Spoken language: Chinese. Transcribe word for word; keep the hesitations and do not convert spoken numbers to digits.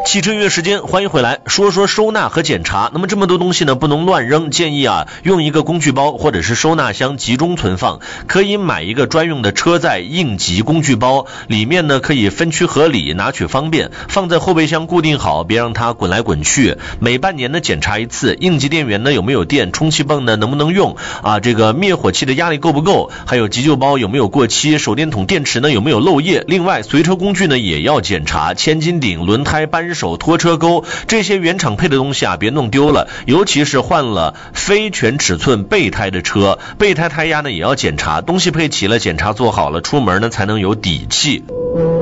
汽车音乐时间，欢迎回来，说说收纳和检查。那么这么多东西呢，不能乱扔，建议啊用一个工具包或者是收纳箱集中存放。可以买一个专用的车载应急工具包，里面呢可以分区合理，拿取方便，放在后备箱固定好，别让它滚来滚去。每半年呢检查一次，应急电源呢有没有电，充气泵呢能不能用啊？这个灭火器的压力够不够？还有急救包有没有过期？手电筒电池呢有没有漏液？另外随车工具呢也要检查，千斤顶、轮胎、扳手、拖车钩，这些原厂配的东西啊别弄丢了，尤其是换了非全尺寸备胎的车，备胎胎压呢也要检查，东西配齐了，检查做好了，出门呢才能有底气。